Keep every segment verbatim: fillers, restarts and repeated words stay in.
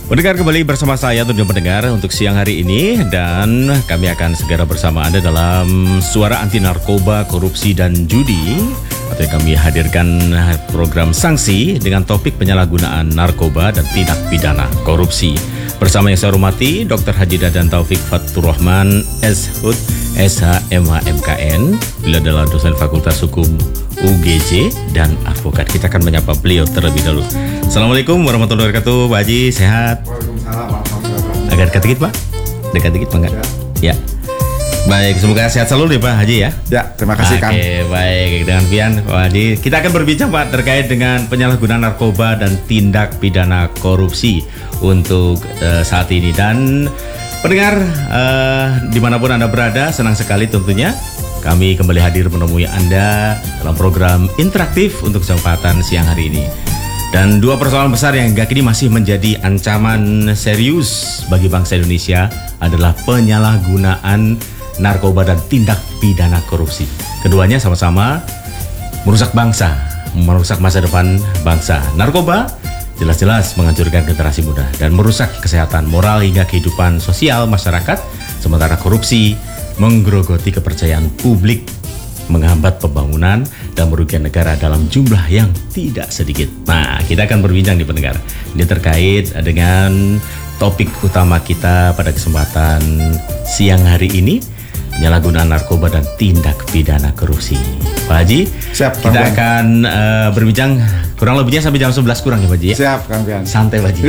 Mendengar kembali bersama saya Tujuan Pendengar untuk siang hari ini, dan kami akan segera bersama Anda dalam Suara Anti Narkoba, Korupsi dan Judi, atau yang kami hadirkan program sanksi dengan topik penyalahgunaan narkoba dan tindak pidana korupsi. Bersama yang saya hormati Doktor Haji Dadan Taufik Fatur Rahman, S H U D, S H M H M K N, beliau adalah dosen Fakultas Hukum U G J dan advokat. Kita akan menyapa beliau terlebih dahulu. Assalamualaikum warahmatullahi wabarakatuh, Pak Haji, sehat? Waalaikumsalam warahmatullahi wabarakatuh. Agak dekat dikit, Pak? Dekat dikit, Pak? Ya. ya. Baik, semoga sehat selalu deh Pak Haji ya. Ya, terima kasih Kang. Oke, baik. Dengan Pian, Pak Haji, kita akan berbincang Pak terkait dengan penyalahgunaan narkoba dan tindak pidana korupsi untuk uh, saat ini. Dan pendengar uh, dimanapun Anda berada, senang sekali tentunya kami kembali hadir menemui Anda dalam program interaktif untuk kesempatan siang hari ini. Dan dua persoalan besar yang hingga kini masih menjadi ancaman serius bagi bangsa Indonesia adalah penyalahgunaan narkoba dan tindak pidana korupsi. Keduanya sama-sama merusak bangsa, merusak masa depan bangsa. Narkoba jelas-jelas menghancurkan generasi muda dan merusak kesehatan moral hingga kehidupan sosial masyarakat, sementara korupsi menggerogoti kepercayaan publik, menghambat pembangunan dan merugikan negara dalam jumlah yang tidak sedikit. Nah, kita akan berbincang di pendengar. Ini terkait dengan topik utama kita pada kesempatan siang hari ini, penyalahgunaan narkoba dan tindak pidana korupsi. Pak Haji, siap, kita Kang akan uh, berbincang kurang lebihnya sampai jam sebelas kurang ya Pak Haji ya? Siap Kang Pian. Santai Pak Haji.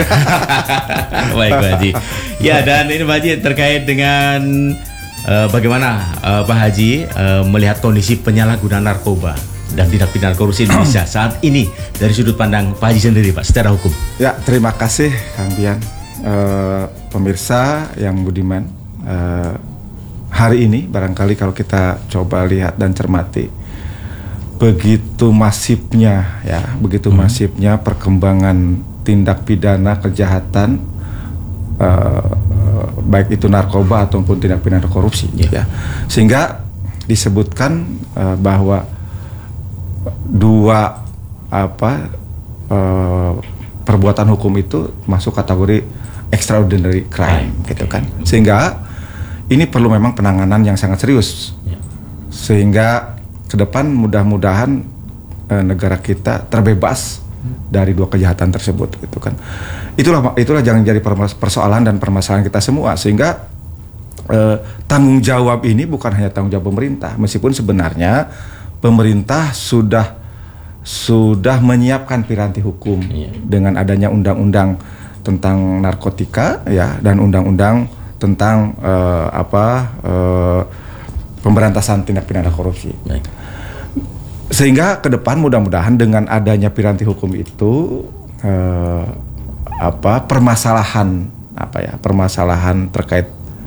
Baik Pak Haji. Ya, dan ini Pak Haji terkait dengan uh, bagaimana uh, Pak Haji uh, melihat kondisi penyalahgunaan narkoba dan tindak pidana korupsi Indonesia saat ini dari sudut pandang Pak Haji sendiri Pak, secara hukum. Ya, terima kasih Kang Pian. Uh, pemirsa yang budiman, uh, hari ini barangkali kalau kita coba lihat dan cermati, begitu masifnya ya, begitu hmm. masifnya perkembangan tindak pidana kejahatan, uh, baik itu narkoba ataupun tindak pidana korupsi, yeah. ya, sehingga disebutkan uh, bahwa dua apa uh, perbuatan hukum itu masuk kategori extraordinary crime, okay. gitu kan, sehingga ini perlu memang penanganan yang sangat serius, ya. Sehingga ke depan mudah-mudahan e, negara kita terbebas dari dua kejahatan tersebut, gitu kan. Itulah itulah jangan jadi persoalan dan permasalahan kita semua, sehingga e, tanggung jawab ini bukan hanya tanggung jawab pemerintah, meskipun sebenarnya pemerintah sudah sudah menyiapkan piranti hukum, ya. Dengan adanya undang-undang tentang narkotika, ya, dan undang-undang tentang uh, apa uh, pemberantasan tindak pidana korupsi. Baik. Sehingga ke depan mudah-mudahan dengan adanya piranti hukum itu uh, apa permasalahan apa ya permasalahan terkait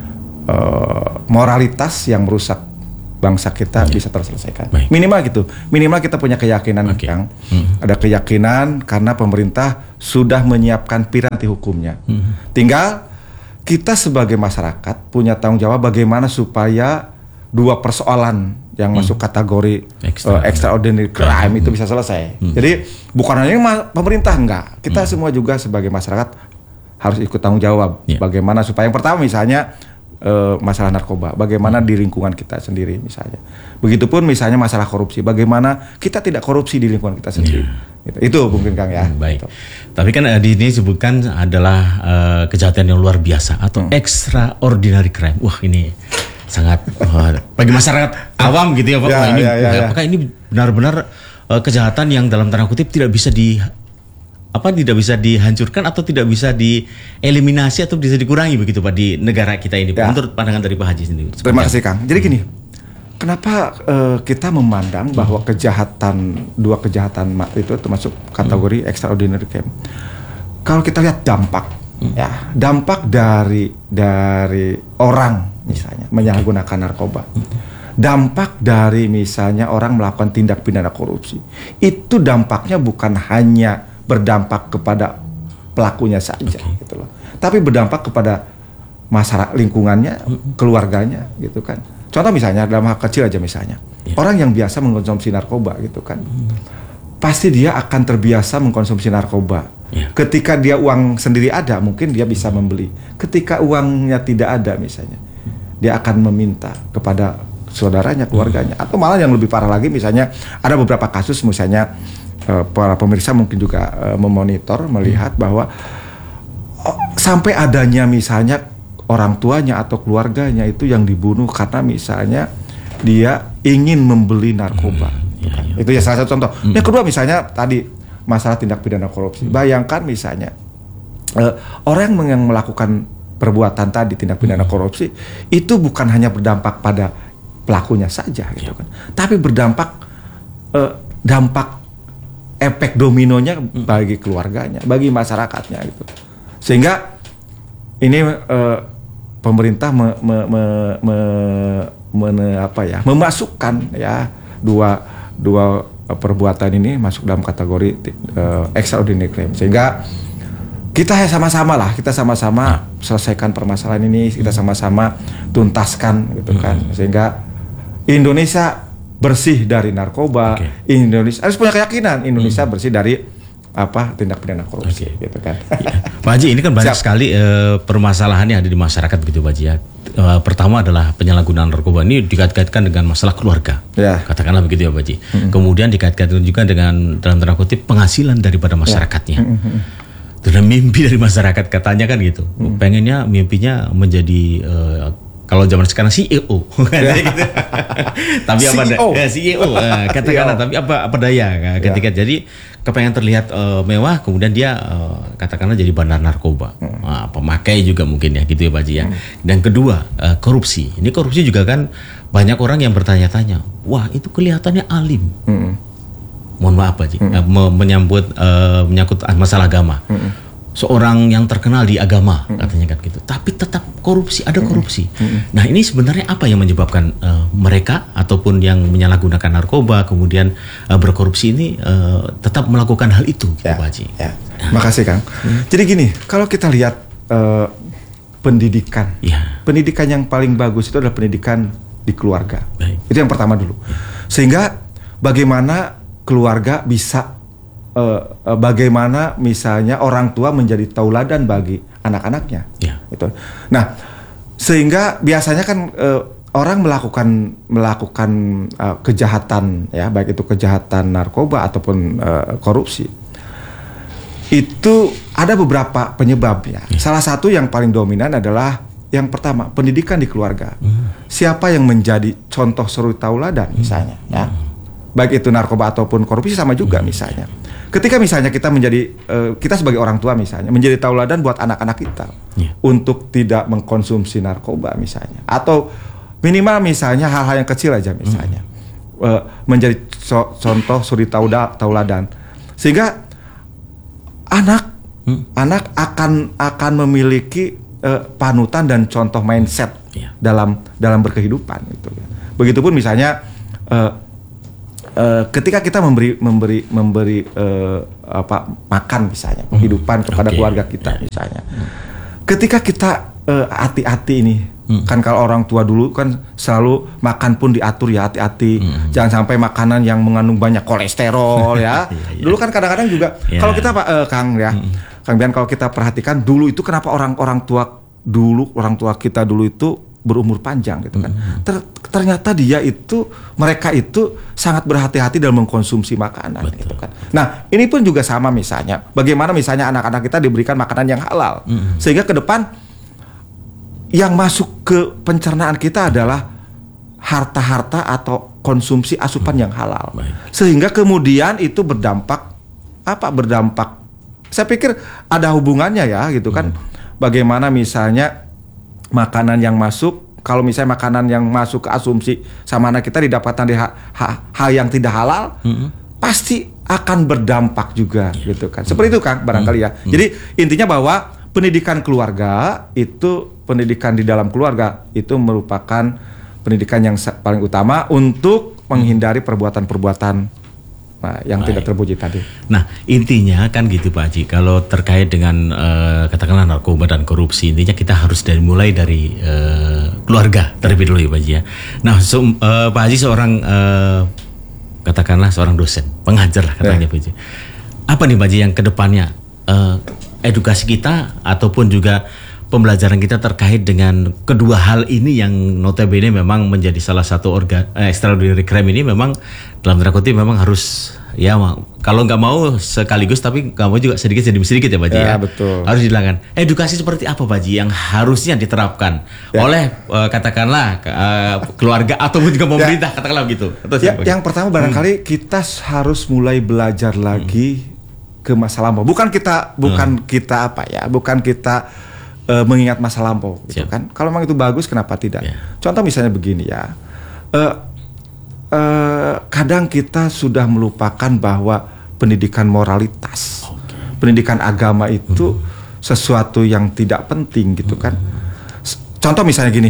uh, moralitas yang merusak bangsa kita, ya, bisa terselesaikan. Baik. Minimal gitu. Minimal kita punya keyakinan, okay. Kang. Hmm. Ada keyakinan karena pemerintah sudah menyiapkan piranti hukumnya. Hmm. Tinggal kita sebagai masyarakat punya tanggung jawab bagaimana supaya dua persoalan yang hmm. masuk kategori Extra. uh, extraordinary crime hmm. itu bisa selesai. Hmm. Jadi bukan hanya ma- pemerintah, enggak. Kita hmm. semua juga sebagai masyarakat harus ikut tanggung jawab. Yeah. Bagaimana supaya yang pertama misalnya uh, masalah narkoba, bagaimana hmm. di lingkungan kita sendiri misalnya. Begitupun misalnya masalah korupsi, bagaimana kita tidak korupsi di lingkungan kita sendiri. Yeah. Gitu. Itu mungkin Kang ya. Hmm, baik. Gitu. Tapi kan uh, di ini disebutkan adalah uh, kejahatan yang luar biasa atau hmm. extraordinary crime. Wah, ini sangat uh, bagi masyarakat awam gitu ya Pak. Ya, Wah, ini ya, ya, apakah ya. ini benar-benar uh, kejahatan yang dalam tanda kutip tidak bisa di apa tidak bisa dihancurkan atau tidak bisa dieliminasi atau bisa dikurangi begitu Pak di negara kita ini Pak, ya. Menurut pandangan dari Pak Haji sendiri. Terima kasih Kang. Jadi gini, kenapa uh, kita memandang bahwa kejahatan dua kejahatan itu termasuk kategori hmm. extraordinary crime? Kalau kita lihat dampak, hmm. ya dampak dari dari orang misalnya menyalahgunakan narkoba, hmm. dampak dari misalnya orang melakukan tindak pidana korupsi, itu dampaknya bukan hanya berdampak kepada pelakunya saja, okay. gitu loh, tapi berdampak kepada masyarakat lingkungannya, hmm. keluarganya, gitu kan. Contoh misalnya dalam hal kecil aja misalnya, yeah. orang yang biasa mengkonsumsi narkoba gitu kan, hmm. pasti dia akan terbiasa mengkonsumsi narkoba Ya. Ketika dia uang sendiri ada, mungkin dia bisa membeli. Ketika uangnya tidak ada misalnya, dia akan meminta kepada saudaranya, keluarganya, atau malah yang lebih parah lagi, misalnya ada beberapa kasus, misalnya uh, para pemirsa mungkin juga uh, memonitor, melihat bahwa oh, sampai adanya misalnya orang tuanya atau keluarganya itu yang dibunuh karena misalnya dia ingin membeli narkoba. Hmm, ya, ya. Itu ya salah satu contoh. Hmm. Yang kedua misalnya tadi masalah tindak pidana korupsi. Hmm. Bayangkan misalnya uh, orang yang melakukan perbuatan tadi tindak pidana korupsi itu bukan hanya berdampak pada pelakunya saja gitu kan, tapi berdampak uh, dampak efek dominonya bagi keluarganya, bagi masyarakatnya gitu. Sehingga ini uh, pemerintah me, me, me, me, me, apa ya, memasukkan ya dua dua perbuatan ini masuk dalam kategori uh, extraordinary crime, sehingga kita sama-sama lah, kita sama-sama selesaikan permasalahan ini, kita sama-sama tuntaskan gitu kan, sehingga Indonesia bersih dari narkoba. Okay. Indonesia harus punya keyakinan Indonesia hmm. bersih dari apa tindak pidana korupsi, okay. gitu kan. Ya. Pak Haji, ini kan banyak Siap. sekali uh, permasalahan yang ada di masyarakat begitu Pak Haji ya. Uh, pertama adalah penyalahgunaan narkoba, ini dikait-kaitkan dengan masalah keluarga, ya. Katakanlah begitu ya Pak Haji. Hmm. Kemudian dikait-kaitkan juga dengan dalam tanda kutip penghasilan daripada masyarakatnya. Ya. Hmm. Dan mimpi dari masyarakat katanya kan gitu, hmm. pengennya mimpinya menjadi uh, kalau zaman sekarang C E O, gitu. Tapi apa daya? C E O, uh, katakanlah. Tapi apa apa daya? Ketika ya. Jadi kepengen terlihat uh, mewah, kemudian dia uh, katakanlah jadi bandar narkoba, hmm. nah, pemakai juga mungkin ya, gitu ya Pak Haji ya. Hmm. Dan kedua uh, korupsi. Ini korupsi juga kan banyak orang yang bertanya-tanya, wah itu kelihatannya alim. Hmm. Mohon maaf Pak Haji, hmm. uh, menyambut uh, menyangkut masalah agama. Hmm. Seorang yang terkenal di agama, hmm. katanya kan gitu. Tapi tetap korupsi, ada korupsi. Hmm. Nah ini sebenarnya apa yang menyebabkan uh, mereka ataupun yang menyalahgunakan narkoba kemudian uh, berkorupsi ini uh, tetap melakukan hal itu, gitu, ya, Pak Haji. Ya. Nah. Makasih Kang. Hmm. Jadi gini, kalau kita lihat uh, pendidikan, ya. pendidikan yang paling bagus itu adalah pendidikan di keluarga. Baik. Itu yang pertama dulu. Ya. Sehingga bagaimana keluarga bisa Uh, uh, bagaimana misalnya orang tua menjadi tauladan bagi anak-anaknya, yeah. gitu. Nah, sehingga biasanya kan uh, orang melakukan melakukan uh, kejahatan, ya, baik itu kejahatan narkoba ataupun uh, korupsi, itu ada beberapa penyebabnya. Yeah. Salah satu yang paling dominan adalah yang pertama pendidikan di keluarga. Mm. Siapa yang menjadi contoh suri tauladan, misalnya, mm. ya, baik itu narkoba ataupun korupsi sama juga, mm. misalnya. Ketika misalnya kita menjadi uh, kita sebagai orang tua misalnya menjadi tauladan buat anak-anak kita yeah. untuk tidak mengkonsumsi narkoba misalnya, atau minimal misalnya hal-hal yang kecil aja misalnya mm. uh, menjadi so, contoh suri tauda, tauladan, sehingga anak mm. anak akan akan memiliki uh, panutan dan contoh mindset yeah. dalam dalam berkehidupan gitu. Begitupun misalnya uh, Uh, ketika kita memberi memberi memberi uh, apa makan misalnya, penghidupan hmm. kepada okay. keluarga kita misalnya, hmm. ketika kita uh, hati-hati ini, hmm. kan kalau orang tua dulu kan selalu makan pun diatur ya, hati-hati, hmm. jangan sampai makanan yang mengandung banyak kolesterol ya. Dulu kan kadang-kadang juga yeah. kalau kita Pak uh, Kang ya, hmm. Kang Bian, kalau kita perhatikan dulu itu kenapa orang-orang tua dulu orang tua kita dulu itu berumur panjang gitu kan. Mm-hmm. Ter, ternyata dia itu mereka itu sangat berhati-hati dalam mengkonsumsi makanan. Betul. Gitu kan. Nah ini pun juga sama misalnya. Bagaimana misalnya anak-anak kita diberikan makanan yang halal, mm-hmm. sehingga ke depan yang masuk ke pencernaan kita adalah harta-harta atau konsumsi asupan mm-hmm. yang halal. Baik. Sehingga kemudian itu berdampak apa? Berdampak. Saya pikir ada hubungannya ya gitu kan. Mm-hmm. Bagaimana misalnya makanan yang masuk, kalau misalnya makanan yang masuk ke asumsi sama anak kita didapatkan dari hal yang tidak halal, mm-hmm. pasti akan berdampak juga, yeah. gitu kan. Seperti itu Kang, barangkali ya. Mm-hmm. Jadi intinya bahwa pendidikan keluarga itu, pendidikan di dalam keluarga itu merupakan pendidikan yang paling utama untuk menghindari perbuatan-perbuatan nah, yang Baik. tidak terpuji tadi. Nah intinya kan gitu Pak Haji, kalau terkait dengan uh, katakanlah narkoba dan korupsi, intinya kita harus dari mulai dari uh, keluarga terlebih dulu ya Pak Haji ya. Nah so, uh, Pak Haji seorang uh, katakanlah seorang dosen, pengajar lah katanya ya. Pak Haji. Apa nih Pak Haji yang kedepannya uh, edukasi kita ataupun juga pembelajaran kita terkait dengan kedua hal ini yang notabene memang menjadi salah satu organ eh, extraordinary crime ini memang dalam tanda kutip memang harus ya kalau nggak mau sekaligus tapi nggak mau juga sedikit demi sedikit ya Pak Haji ya, ya betul. Harus dilakukan. Edukasi seperti apa Pak Haji yang harusnya diterapkan ya. oleh uh, katakanlah uh, keluarga ataupun juga pemerintah ya. katakanlah begitu. Ya, yang pertama barangkali hmm. kita harus mulai belajar lagi hmm. ke masa lampau. Bukan kita bukan hmm. kita apa ya, bukan kita Uh, mengingat masa lampau, gitu kan? Kalau memang itu bagus, kenapa tidak? Yeah. Contoh misalnya begini ya, uh, uh, kadang kita sudah melupakan bahwa pendidikan moralitas, okay. pendidikan agama itu mm-hmm. sesuatu yang tidak penting, gitu kan? Mm-hmm. Contoh misalnya gini,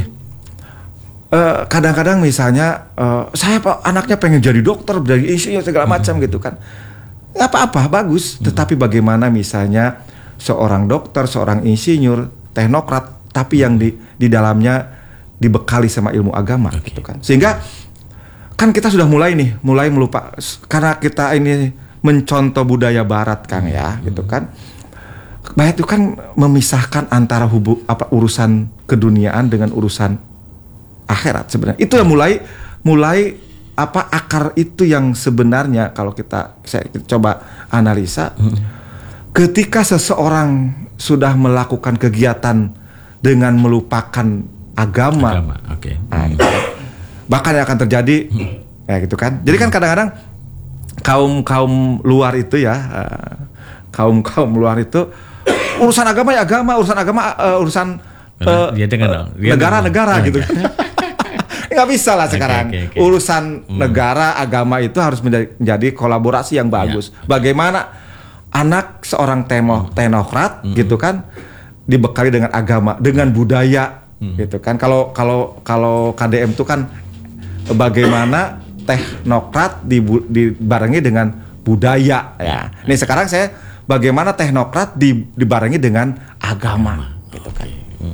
uh, kadang-kadang misalnya uh, saya pak anaknya pengen jadi dokter, jadi insinyur segala macam, mm-hmm. gitu kan? Nggak apa-apa, bagus. Mm-hmm. Tetapi bagaimana misalnya seorang dokter, seorang insinyur teknokrat, tapi yang di di dalamnya dibekali sama ilmu agama, okay. gitu kan. Sehingga kan kita sudah mulai nih, mulai melupa karena kita ini mencontoh budaya Barat, Kang ya, hmm. gitu kan. Bah itu kan memisahkan antara hubu apa urusan keduniaan dengan urusan akhirat sebenarnya. Itu yang mulai mulai apa akar itu yang sebenarnya kalau kita saya coba analisa. Hmm. Ketika seseorang sudah melakukan kegiatan dengan melupakan agama, agama okay. nah, bahkan yang akan terjadi, hmm. ya gitu kan. Jadi kan kadang-kadang kaum kaum luar itu ya, uh, kaum kaum luar itu urusan agama ya agama, urusan agama uh, urusan uh, dia uh, negara-negara oh, gitu. Nggak bisa lah sekarang. Okay, okay, okay. Urusan hmm. negara agama itu harus menjadi, menjadi kolaborasi yang bagus. Ya. Bagaimana anak seorang temo, teknokrat mm-hmm. gitu kan dibekali dengan agama, dengan budaya mm-hmm. gitu kan. Kalau kalau kalau K D M itu kan bagaimana teknokrat dibarengi dengan budaya ya. Nih sekarang saya bagaimana teknokrat dibarengi dengan agama gitu kan.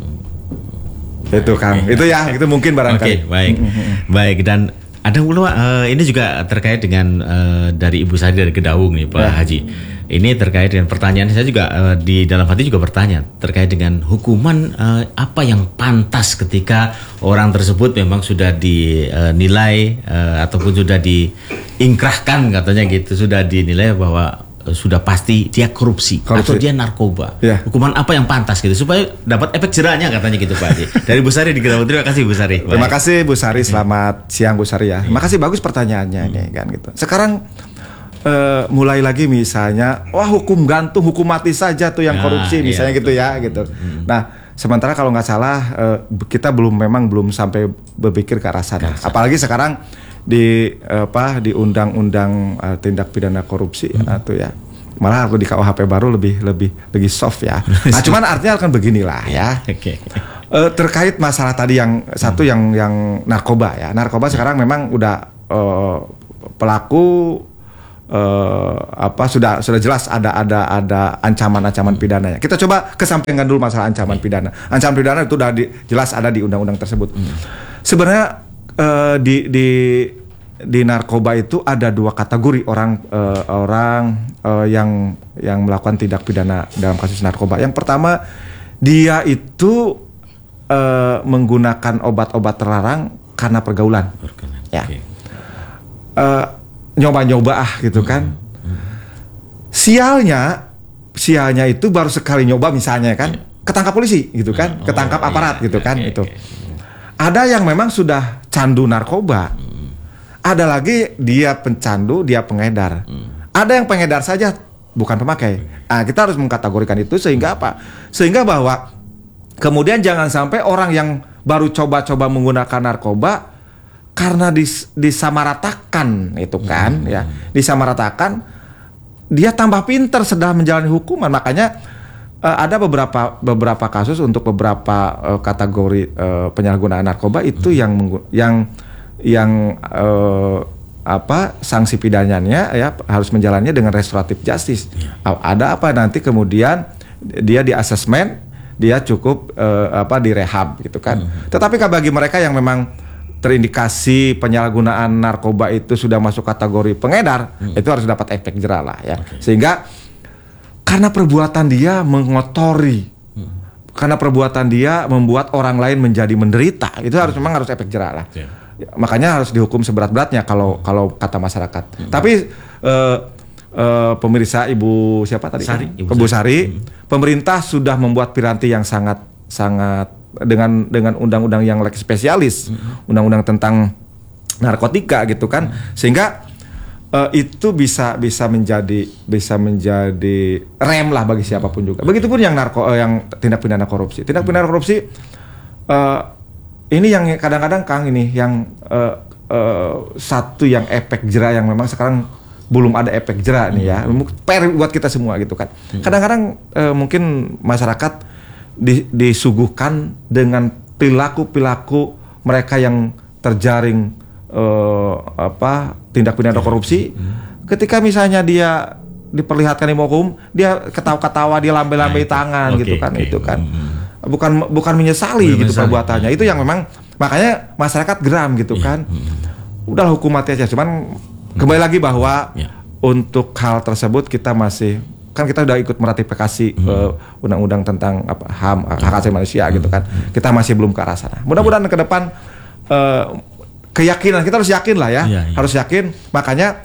Mm-hmm. Itu Kang. Itu ya, itu mungkin barangkali. Oke, okay, baik. Mm-hmm. Baik dan ada pula uh, ini juga terkait dengan uh, dari Ibu Sari dari Kedaung nih Pak ya. Haji. Ini terkait dengan pertanyaan saya juga uh, di dalam hati juga bertanya terkait dengan hukuman uh, apa yang pantas ketika orang tersebut memang sudah dinilai uh, ataupun sudah diingkrahkan katanya gitu, sudah dinilai bahwa uh, sudah pasti dia korupsi, korupsi atau dia narkoba. Ya. Hukuman apa yang pantas gitu supaya dapat efek jerahnya katanya gitu Pak Haji. Dari Bu Sari di Kedaung. Terima kasih Bu Sari. Terima kasih Bu Sari, selamat siang Bu Sari ya. Terima kasih, bagus pertanyaannya hmm. nih kan gitu. Sekarang Uh, mulai lagi misalnya, wah hukum gantung, hukum mati saja tuh yang korupsi, nah, misalnya iya, gitu ya, gitu. Hmm. Nah, sementara kalau nggak salah uh, kita belum memang belum sampai berpikir ke arah sana. Gak Apalagi salah. Sekarang di uh, apa di undang-undang uh, tindak pidana korupsi hmm. atau ya, malah aku di K U H P baru lebih lebih lebih soft ya. Nah, cuman artinya akan beginilah ya. Okay. Uh, terkait masalah tadi yang hmm. satu yang yang narkoba ya, narkoba hmm. sekarang memang udah uh, pelaku Uh, apa sudah sudah jelas ada ada ada ancaman-ancaman pidananya. Kita coba kesampingkan dulu masalah ancaman pidana. Ancaman pidana itu sudah di, jelas ada di undang-undang tersebut. Hmm. Sebenarnya uh, di di di narkoba itu ada dua kategori orang uh, orang uh, yang yang melakukan tindak pidana dalam kasus narkoba. Yang pertama, dia itu uh, menggunakan obat-obat terlarang karena pergaulan. Ya. Okay. Uh, nyoba-nyoba ah gitu kan. Hmm. Sialnya, sialnya itu baru sekali nyoba misalnya kan, ketangkap polisi gitu kan, oh, ketangkap aparat iya, gitu kan okay, itu. Okay. Ada yang memang sudah candu narkoba. Hmm. Ada lagi dia pencandu, dia pengedar. Hmm. Ada yang pengedar saja, bukan pemakai. Nah, kita harus mengkategorikan itu sehingga apa? Sehingga bahwa kemudian jangan sampai orang yang baru coba-coba menggunakan narkoba karena dis, disamaratakan itu kan hmm. ya disamaratakan dia tambah pinter sedang menjalani hukuman. Makanya uh, ada beberapa beberapa kasus untuk beberapa uh, kategori uh, penyalahgunaan narkoba itu hmm. yang yang yang uh, apa sanksi pidananya ya harus menjalannya dengan restoratif justice. Yeah. Ada apa nanti kemudian dia di asesmen dia cukup uh, apa direhab gitu kan. Hmm. Tetapi bagi mereka yang memang terindikasi penyalahgunaan narkoba itu sudah masuk kategori pengedar, hmm. itu harus dapat efek jerah lah ya. Okay. Sehingga karena perbuatan dia mengotori, hmm. karena perbuatan dia membuat orang lain menjadi menderita, itu harus hmm. memang harus efek jera lah. Yeah. Makanya harus dihukum seberat-beratnya kalau kalau kata masyarakat. Hmm. Tapi uh, uh, pemirsa Ibu siapa tadi? Sari, Ibu, Ibu Sari, Sari. Hmm. Pemerintah sudah membuat piranti yang sangat sangat dengan dengan undang-undang yang lex spesialis, hmm. undang-undang tentang narkotika gitu kan, hmm. sehingga Uh, itu bisa bisa menjadi bisa menjadi rem lah bagi siapapun juga. Begitupun yang narko uh, yang tindak pidana korupsi. Tindak pidana korupsi uh, ini yang kadang-kadang Kang ini yang uh, uh, satu yang efek jera yang memang sekarang belum ada efek jera nih ya. Per buat kita semua gitu kan. Kadang-kadang uh, mungkin masyarakat di, disuguhkan dengan perilaku-perilaku mereka yang terjaring uh, apa tindak pidana korupsi, hmm. ketika misalnya dia diperlihatkan di hukum, dia ketawa-ketawa, dia lambai-lambai nah, tangan okay, gitu kan, okay. itu kan, hmm. bukan bukan menyesali Belum gitu menyesali. perbuatannya, hmm. itu yang memang makanya masyarakat geram gitu yeah. kan, hmm. udah hukum mati aja, cuman hmm. kembali lagi bahwa yeah. untuk hal tersebut kita masih kan kita udah ikut meratifikasi hmm. uh, undang-undang tentang apa H A M, hak asasi manusia hmm. gitu kan, kita masih belum ke arah sana. Mudah-mudahan yeah. ke depan uh, keyakinan kita harus yakin lah ya, ya, ya. harus yakin. Makanya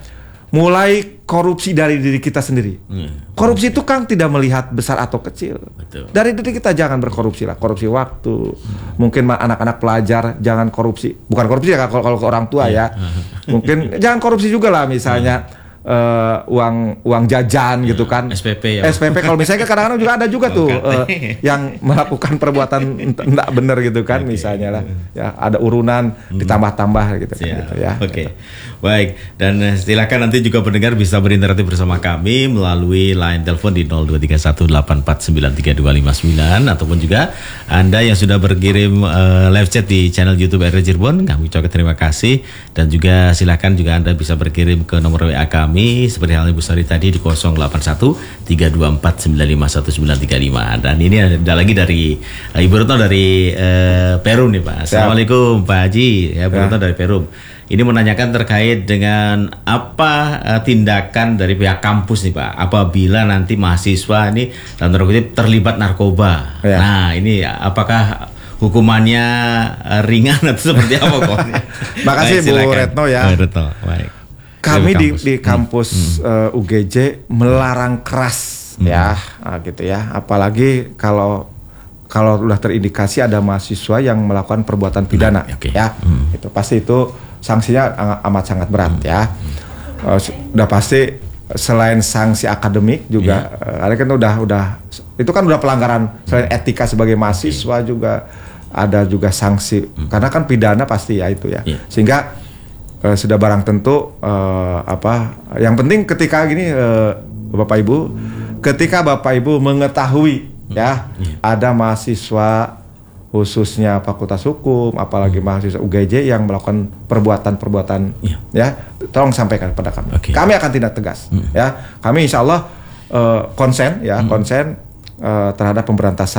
mulai korupsi dari diri kita sendiri. Ya. Korupsi itu kan tidak melihat besar atau kecil. Betul. Dari diri kita jangan berkorupsi lah. Korupsi waktu. Hmm. Mungkin anak-anak pelajar jangan korupsi. Bukan korupsi ya kalau kalau ke orang tua ya. ya. Mungkin jangan korupsi juga lah misalnya. Ya. Uh, uang uang jajan ya, gitu kan, S P P ya. S P P kalau misalnya kadang-kadang juga ada juga tuh uh, yang melakukan perbuatan tidak benar gitu kan, okay. misalnya lah ya ada urunan hmm. ditambah-tambah gitu, kan, gitu ya. Oke, okay. Baik, dan silakan nanti juga pendengar bisa berinteraksi bersama kami melalui line telepon di nol dua tiga satu delapan empat sembilan tiga dua lima sembilan ataupun juga Anda yang sudah berkirim uh, live chat di channel YouTube R R Cirebon, kami ucapkan terima kasih, dan juga silakan juga Anda bisa berkirim ke nomor W A kami seperti halnya Bu Sari tadi di nol delapan satu tiga dua empat sembilan lima satu sembilan tiga lima. Dan ini ada lagi dari uh, Ibu Retno dari uh, Perum nih Pak. Assalamualaikum Pak Haji, ya, Bu Retno dari Perum. Ini menanyakan terkait dengan apa uh, tindakan dari pihak kampus nih Pak apabila nanti mahasiswa ini dalam tanda kutip terlibat narkoba. Ya. Nah ini apakah hukumannya uh, ringan atau seperti apa kok? Makasih Bu Retno ya. Bu Retno, baik. Kami di, di kampus hmm. uh, U G J melarang keras hmm. ya, nah, gitu ya. Apalagi kalau kalau sudah terindikasi ada mahasiswa yang melakukan perbuatan pidana, hmm. okay. ya, hmm. itu pasti itu sanksinya amat sangat berat hmm. ya. Uh, udah pasti selain sanksi akademik juga, yeah. uh, ada kan udah udah itu kan udah pelanggaran selain etika sebagai mahasiswa yeah. juga ada juga sanksi hmm. karena kan pidana pasti ya itu ya, yeah. sehingga Uh, sudah barang tentu uh, apa yang penting ketika gini uh, Bapak Ibu, ketika Bapak Ibu mengetahui ya yeah. ada mahasiswa khususnya Fakultas Hukum apalagi mahasiswa U G J yang melakukan perbuatan-perbuatan yeah. ya tolong sampaikan kepada kami. Okay. Kami akan tindak tegas mm. ya. Kami insya Allah uh, konsen ya mm. konsen uh, terhadap pemberantasan